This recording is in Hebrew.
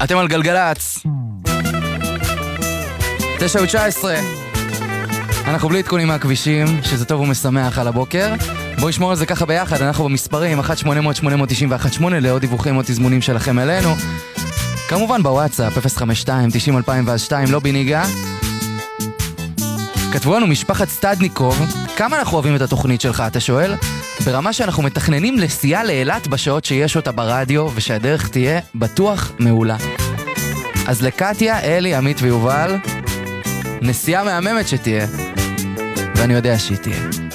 אתם על גלגלץ 9:19. אנחנו בלי עדכונים מהכבישים, שזה טוב ומשמח על הבוקר. בואו נשמור על זה ככה ביחד. אנחנו במספרים 1-800-891-8 לעוד דיווחים או תזמונים שלכם אלינו, כמובן בוואטסאפ 052-90-2002. לא בניגה כתבו לנו משפחת סטדניקוב, כמה אנחנו אוהבים את התוכנית שלך, אתה שואל? ברמה שאנחנו מתכננים לסיעה לאילת בשעות שיש אותה ברדיו, ושהדרך תהיה בטוח מעולה. אז לקטיה, אלי, עמית ויובל, נסיעה מהממת שתהיה, ואני יודע שהיא תהיה.